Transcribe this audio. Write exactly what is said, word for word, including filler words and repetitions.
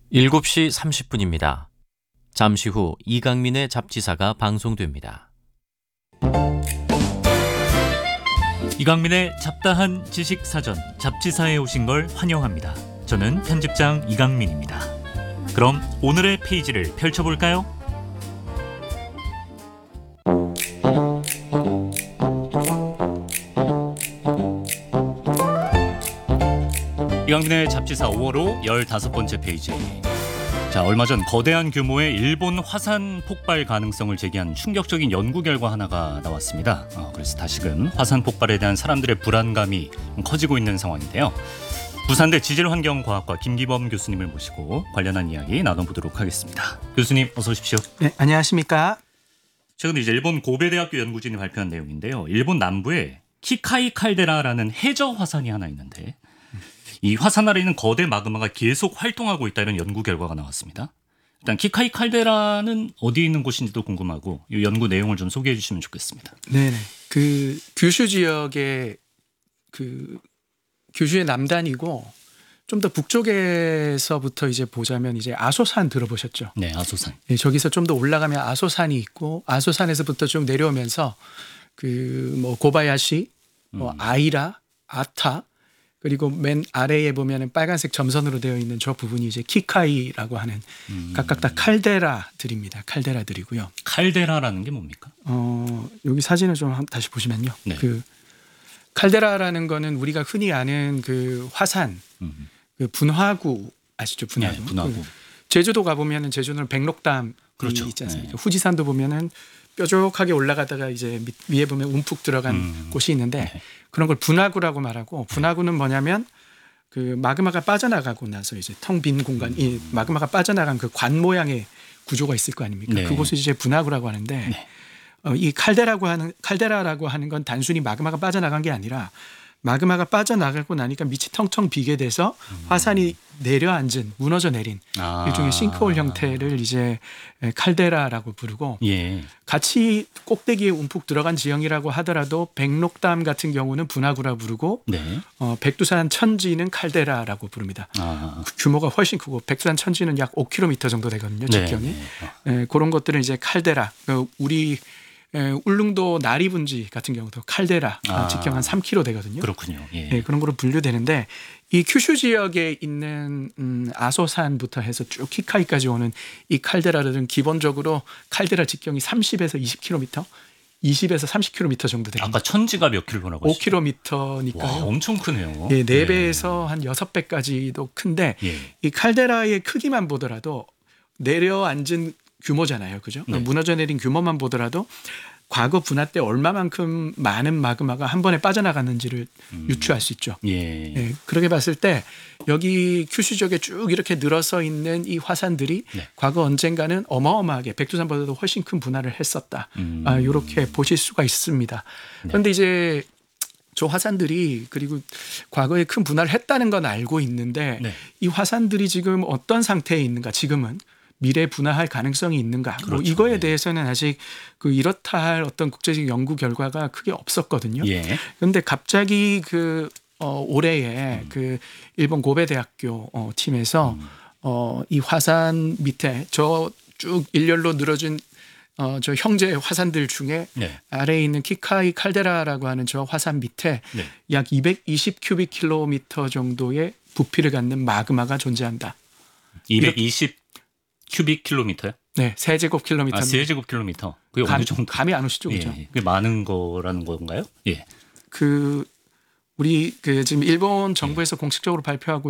일곱 시 삼십 분입니다. 잠시 후 이강민의 잡지사가 방송됩니다. 이강민의 잡다한 지식사전 잡지사에 오신 걸 환영합니다. 저는 편집장 이강민입니다. 그럼 오늘의 페이지를 펼쳐볼까요? 이강민의 잡지사 오월호 열다섯 번째 페이지. 자, 얼마 전 거대한 규모의 일본 화산 폭발 가능성을 제기한 충격적인 연구 결과 하나가 나왔습니다. 어, 그래서 다시금 화산 폭발에 대한 사람들의 불안감이 커지고 있는 상황인데요. 부산대 지질환경과학과 김기범 교수님을 모시고 관련한 이야기 나눠보도록 하겠습니다. 교수님 어서 오십시오. 네, 안녕하십니까. 최근 이제 일본 고베대학교 연구진이 발표한 내용인데요. 일본 남부에 키카이 칼데라라는 해저 화산이 하나 있는데 이 화산 아래 있는 거대 마그마가 계속 활동하고 있다, 이런 연구 결과가 나왔습니다. 일단 키카이 칼데라는 어디 있는 곳인지도 궁금하고 이 연구 내용을 좀 소개해 주시면 좋겠습니다. 네, 그 규슈 지역의 그 규슈의 남단이고 좀 더 북쪽에서부터 이제 보자면 이제 아소산 들어보셨죠? 네, 아소산. 네, 저기서 좀 더 올라가면 아소산이 있고 아소산에서부터 쭉 내려오면서 그 뭐 고바야시, 뭐 음. 아이라, 아타, 그리고 맨 아래에 보면은 빨간색 점선으로 되어 있는 저 부분이 이제 키카이라고 하는 음. 각각 다 칼데라들입니다. 칼데라들이고요. 칼데라라는 게 뭡니까? 어, 여기 사진을 좀 한- 다시 보시면요. 네. 그 칼데라라는 거는 우리가 흔히 아는 그 화산, 음. 그 분화구 아시죠? 분화구. 네, 분화구. 그 제주도 가보면은 제주도는 백록담이 그렇죠. 있지 않습니까? 네. 후지산도 보면은 뾰족하게 올라가다가 이제 밑, 위에 보면 움푹 들어간 음. 곳이 있는데 네. 그런 걸 분화구라고 말하고, 분화구는 뭐냐면 그 마그마가 빠져나가고 나서 이제 텅 빈 공간, 이 마그마가 빠져나간 그 관 모양의 구조가 있을 거 아닙니까? 네. 그곳을 이제 분화구라고 하는데 네. 어, 이 칼데라고 하는 칼데라라고 하는 건 단순히 마그마가 빠져나간 게 아니라 마그마가 빠져나가고 나니까 밑이 텅텅 비게 돼서 화산이 내려앉은, 무너져 내린 아. 일종의 싱크홀 형태를 이제 칼데라라고 부르고, 예. 같이 꼭대기에 움푹 들어간 지형이라고 하더라도 백록담 같은 경우는 분화구라 부르고 네. 어, 백두산 천지는 칼데라라고 부릅니다. 아. 규모가 훨씬 크고 백두산 천지는 약 오 킬로미터 정도 되거든요. 네. 직경이. 네. 어. 에, 그런 것들은 이제 칼데라. 어, 우리 에, 울릉도 나리분지 같은 경우도 칼데라 아. 직경 한 삼 킬로미터 되거든요. 그렇군요. 예. 예, 그런 거로 분류되는데 이 큐슈 지역에 있는 음, 아소산부터 해서 쭉 키카이까지 오는 이 칼데라들은 기본적으로 칼데라 직경이 삼십에서 이십 킬로미터, 이십에서 삼십 킬로미터 정도 됩니다. 아까 천지가 몇 킬로라고 오 하셨죠? 킬로미터니까요. 와, 엄청 크네요. 예, 네 배에서 한 여섯 배까지도 큰데 예. 이 칼데라의 크기만 보더라도 내려앉은 규모잖아요. 그죠? 네. 무너져 내린 규모만 보더라도 과거 분화 때 얼마만큼 많은 마그마가 한 번에 빠져나갔는지를 음. 유추할 수 있죠. 예. 예, 그렇게 봤을 때 여기 큐슈 지역에 쭉 이렇게 늘어서 있는 이 화산들이 네. 과거 언젠가는 어마어마하게 백두산보다도 훨씬 큰 분화를 했었다. 음. 아, 이렇게 보실 수가 있습니다. 그런데 이제 저 화산들이 그리고 과거에 큰 분화를 했다는 건 알고 있는데 네. 이 화산들이 지금 어떤 상태에 있는가, 지금은 미래 분화할 가능성이 있는가, 뭐 그렇죠. 이거에 네. 대해서는 아직 그 이렇다 할 어떤 국제적 연구 결과가 크게 없었거든요. 예. 그런데 갑자기 그 어, 올해에 음. 그 일본 고베 대학교 어, 팀에서 음. 어, 이 화산 밑에 저 쭉 일렬로 늘어진 어, 저 형제 화산들 중에 네. 아래에 있는 키카이 칼데라라고 하는 저 화산 밑에 네. 약 이백이십 큐빅킬로미터 정도의 부피를 갖는 마그마가 존재한다. 이백이십 큐빅 킬로미터요? 네, 세제곱킬로미터. 아, 세제곱킬로미터. 그게 어느 정도? 감이 안 오시죠, 그죠? 예. 그게 많은 거라는 건가요? 예. 그 우리 그 지금 일본 정부에서 공식적으로 발표하고